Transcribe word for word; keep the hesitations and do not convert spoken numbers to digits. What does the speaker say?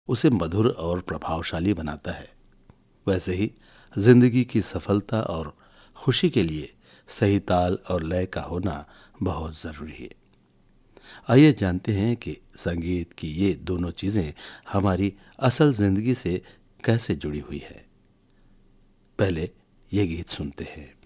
उसे मधुर और प्रभावशाली बनाता है, वैसे ही जिंदगी की सफलता और खुशी के लिए सही ताल और लय का होना बहुत ज़रूरी है। आइए जानते हैं कि संगीत की ये दोनों चीज़ें हमारी असल जिंदगी से कैसे जुड़ी हुई है। पहले ये गीत सुनते हैं।